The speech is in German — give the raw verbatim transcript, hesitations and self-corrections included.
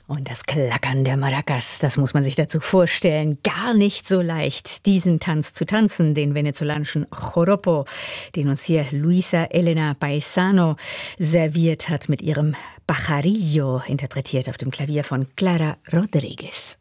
Und das Klackern der Maracas, das muss man sich dazu vorstellen. Gar nicht so leicht, diesen Tanz zu tanzen, den venezolanischen Joropo, den uns hier Luisa Elena Paisano serviert hat mit ihrem Pajarillo, interpretiert auf dem Klavier von Clara Rodriguez.